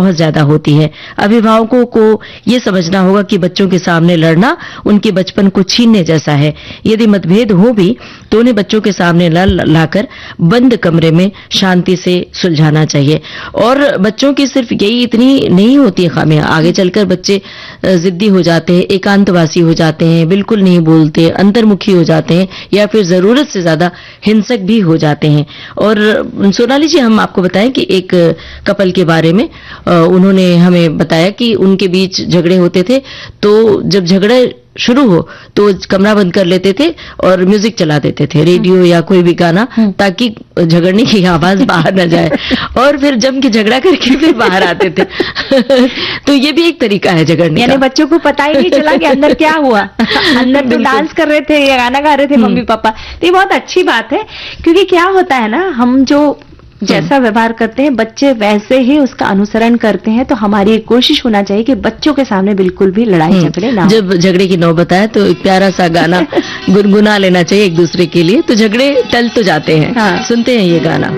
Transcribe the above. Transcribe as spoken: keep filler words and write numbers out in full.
बहुत ज्यादा होती है। अभिभावकों को ये समझना होगा कि बच्चों के सामने लड़ना उनके बचपन को छीनने जैसा है। यदि मतभेद हो भी तो उन्हें बच्चों के सामने ला लाकर बंद कमरे में शांति से सुलझाना चाहिए। और बच्चों की सिर्फ यही इतनी नहीं होती है खामियां, आगे चलकर बच्चे जिद्दी हो जाते हैं, एकांतवासी हो जाते हैं, बिल्कुल नहीं बोलते, अंतर्मुखी हो जाते हैं, या फिर जरूरत से ज्यादा हिंसक भी हो जाते हैं। और सोनाली जी, हम आपको बताएं कि एक कपल के बारे में उन्होंने हमें बताया कि उनके बीच झगड़े होते थे, तो जब झगड़े शुरू हो तो कमरा बंद कर लेते थे और म्यूजिक चला देते थे, रेडियो या कोई भी गाना, ताकि झगड़ने की आवाज बाहर न जाए, और फिर जम के झगड़ा करके फिर बाहर आते थे। तो ये भी एक तरीका है झगड़ने यानी का। बच्चों को पता ही नहीं चला कि अंदर क्या हुआ। अंदर तो डांस कर रहे थे या गाना गा रहे थे मम्मी पापा। तो ये बहुत अच्छी बात है, क्योंकि क्या होता है ना, हम जो जैसा व्यवहार करते हैं बच्चे वैसे ही उसका अनुसरण करते हैं। तो हमारी एक कोशिश होना चाहिए कि बच्चों के सामने बिल्कुल भी लड़ाई झगड़े ना हो। जब झगड़े की नौबत आए तो एक प्यारा सा गाना गुनगुना लेना चाहिए एक दूसरे के लिए, तो झगड़े टल तो जाते हैं। हाँ। सुनते हैं ये गाना।